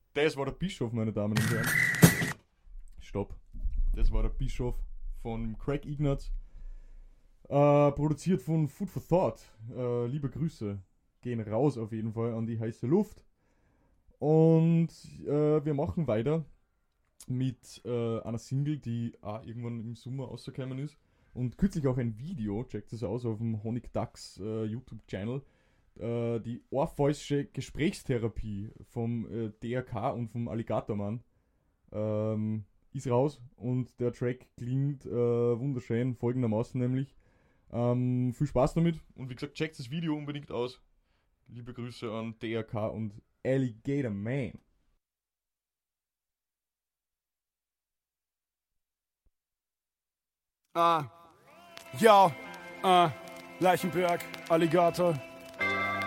Das war der Bischof, meine Damen und Herren. Stopp. Das war der Bischof von Craig Ignatz. Produziert von Food for Thought. Liebe Grüße gehen raus auf jeden Fall an die heiße Luft. Und wir machen weiter mit einer Single, die irgendwann im Sommer rausgekommen ist. Und kürzlich auch ein Video, checkt es aus auf dem Honig Ducks YouTube-Channel. Die orpheusische Gesprächstherapie vom DRK und vom Alligatormann ist raus. Und der Track klingt wunderschön, folgendermaßen nämlich. Viel Spaß damit. Und wie gesagt, checkt das Video unbedingt aus. Liebe Grüße an DRK und Alligator Man. Ja, Leichenberg, Alligator.